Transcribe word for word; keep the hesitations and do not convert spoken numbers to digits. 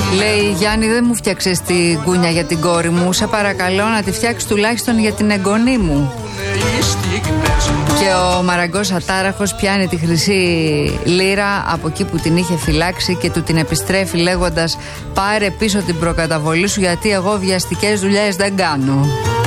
Λέει, Γιάννη, δεν μου φτιάξες την κούνια για την κόρη μου. Σε παρακαλώ να τη φτιάξεις τουλάχιστον για την εγγονή μου. Και ο Μαραγκός ατάραχος πιάνει τη χρυσή λίρα από εκεί που την είχε φυλάξει και του την επιστρέφει λέγοντας, πάρε πίσω την προκαταβολή σου, γιατί εγώ βιαστικές δουλειές δεν κάνω.